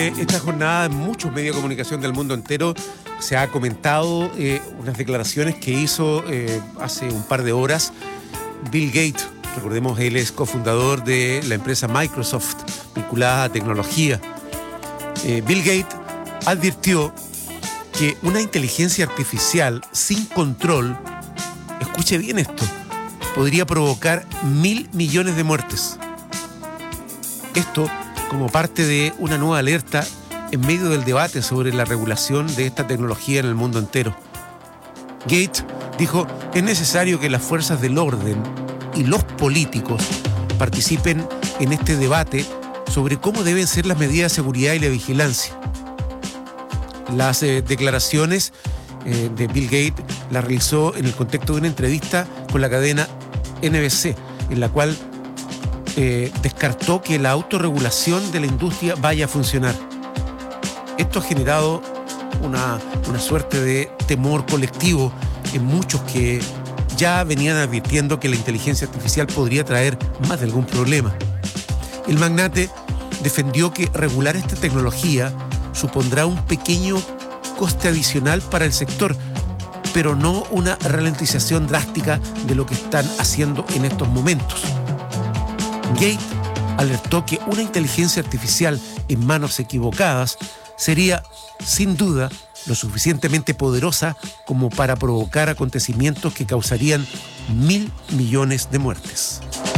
Esta jornada en muchos medios de comunicación del mundo entero se ha comentado unas declaraciones que hizo hace un par de horas Bill Gates. Recordemos, él es cofundador de la empresa Microsoft, vinculada a tecnología. Bill Gates advirtió que una inteligencia artificial sin control, escuche bien esto, podría provocar 1.000 millones de muertes. Esto como parte de una nueva alerta en medio del debate sobre la regulación de esta tecnología en el mundo entero. Gates dijo: es necesario que las fuerzas del orden y los políticos participen en este debate sobre cómo deben ser las medidas de seguridad y la vigilancia. Las declaraciones de Bill Gates las realizó en el contexto de una entrevista con la cadena NBC, en la cual descartó que la autorregulación de la industria vaya a funcionar. Esto ha generado una suerte de temor colectivo en muchos que ya venían advirtiendo que la inteligencia artificial podría traer más de algún problema. El magnate defendió que regular esta tecnología supondrá un pequeño coste adicional para el sector, pero no una ralentización drástica de lo que están haciendo en estos momentos. Gates alertó que una inteligencia artificial en manos equivocadas sería, sin duda, lo suficientemente poderosa como para provocar acontecimientos que causarían 1.000 millones de muertes.